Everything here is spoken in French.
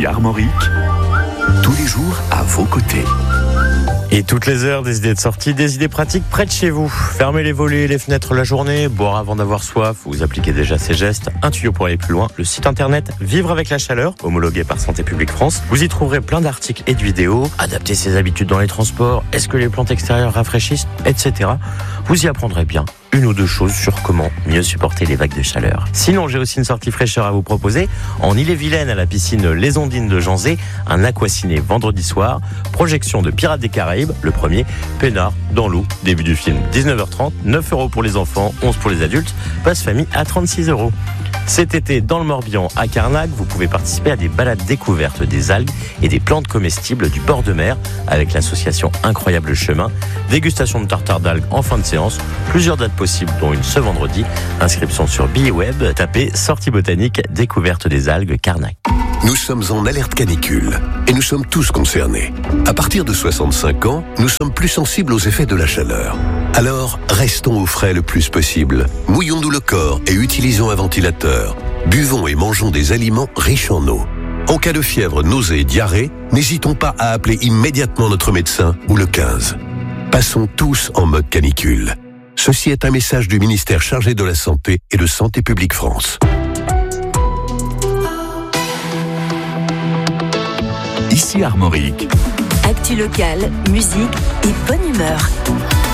Ici Armorique, tous les jours à vos côtés. Et toutes les heures, des idées de sortie, des idées pratiques près de chez vous. Fermez les volets, les fenêtres la journée, boire avant d'avoir soif, vous appliquez déjà ces gestes. Un tuyau pour aller plus loin, le site internet Vivre avec la chaleur, homologué par Santé publique France. Vous y trouverez plein d'articles et de vidéos, adapter ses habitudes dans les transports, est-ce que les plantes extérieures rafraîchissent, etc. Vous y apprendrez bien une ou deux choses sur comment mieux supporter les vagues de chaleur. Sinon, j'ai aussi une sortie fraîcheur à vous proposer. En Ille-et-Vilaine, à la piscine Les Ondines de Janzé, un aquaciné vendredi soir, projection de Pirates des Caraïbes, le premier, peinard dans l'eau, début du film 19h30, 9 € pour les enfants, 11 pour les adultes, passe famille à 36 €. Cet été, dans le Morbihan, à Carnac, vous pouvez participer à des balades découvertes des algues et des plantes comestibles du bord de mer avec l'association Incroyable Chemin. Dégustation de tartare d'algues en fin de séance. Plusieurs dates possibles, dont une ce vendredi. Inscription sur Billets Web. Tapez Sortie botanique, découverte des algues, Carnac. Nous sommes en alerte canicule et nous sommes tous concernés. À partir de 65 ans, nous sommes plus sensibles aux effets de la chaleur. Alors, restons au frais le plus possible. Mouillons-nous le corps et utilisons un ventilateur. Buvons et mangeons des aliments riches en eau. En cas de fièvre, nausées et diarrhée, n'hésitons pas à appeler immédiatement notre médecin ou le 15. Passons tous en mode canicule. Ceci est un message du ministère chargé de la Santé et de Santé publique France. Ici Armorique. Actu locale, musique et bonne humeur.